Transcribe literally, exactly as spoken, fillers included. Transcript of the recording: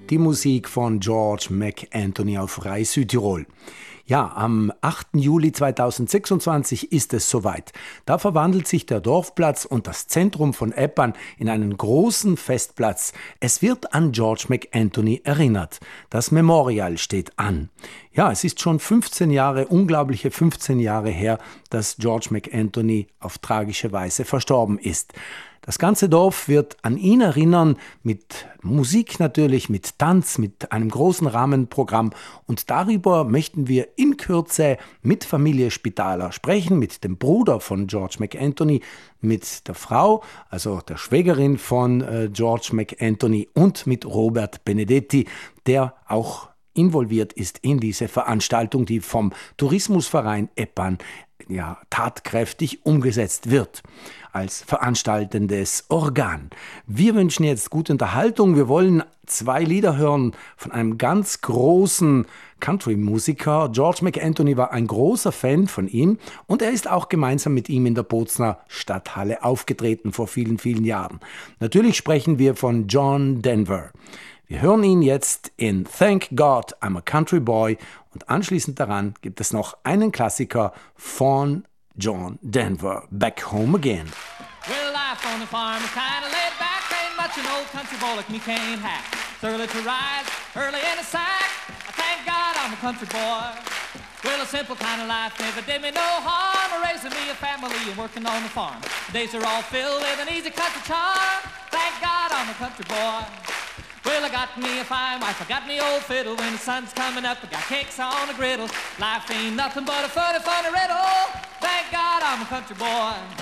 Die Musik von George McAnthony auf Rai Südtirol. Ja, am achten Juli zweitausendsechsundzwanzig ist es soweit. Da verwandelt sich der Dorfplatz und das Zentrum von Eppan in einen großen Festplatz. Es wird an George McAnthony erinnert. Das Memorial steht an. Ja, es ist schon fünfzehn Jahre, unglaubliche fünfzehn Jahre her, dass George McAnthony auf tragische Weise verstorben ist. Das ganze Dorf wird an ihn erinnern, mit Musik natürlich, mit Tanz, mit einem großen Rahmenprogramm. Und darüber möchten wir in Kürze mit Familie Spitaler sprechen, mit dem Bruder von George McAnthony, mit der Frau, also der Schwägerin von äh, George McAnthony und mit Robert Benedetti, der auch involviert ist in diese Veranstaltung, die vom Tourismusverein Eppan ja, tatkräftig umgesetzt wird als veranstaltendes Organ. Wir wünschen jetzt gute Unterhaltung. Wir wollen zwei Lieder hören von einem ganz großen Country-Musiker. George McAnthony war ein großer Fan von ihm und er ist auch gemeinsam mit ihm in der Bozner Stadthalle aufgetreten vor vielen, vielen Jahren. Natürlich sprechen wir von John Denver. Wir hören ihn jetzt in Thank God I'm a Country Boy und anschließend daran gibt es noch einen Klassiker von John Denver, Back Home Again. Well, life on the farm is kind of laid back. Ain't much an old country boy like me can't hack. It's early to rise, early in the sack. I thank God I'm a country boy. Well, a simple kind of life never did me no harm. Raising me a family and working on the farm. The days are all filled with an easy country charm. Thank God I'm a country boy. Well, I got me a fine wife, I got me old fiddle. When the sun's coming up, I got cakes on the griddle. Life ain't nothing but a funny, funny riddle. Thank God I'm a country boy.